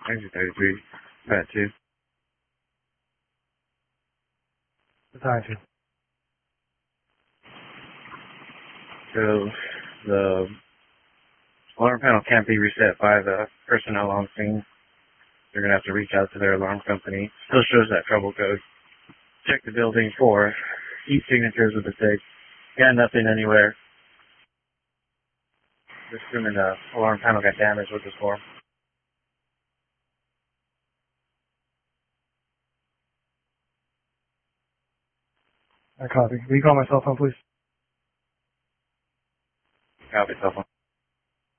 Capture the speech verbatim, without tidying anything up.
Engine thirty-three, Pat two. Battalion two. So the alarm panel can't be reset by the personnel on scene. You're going to have to reach out to their alarm company. Still shows that trouble code. Check the building for heat signatures with the tape. Got nothing anywhere. Just assuming the alarm panel got damaged with this form. I copy. Will you call my cell phone, please?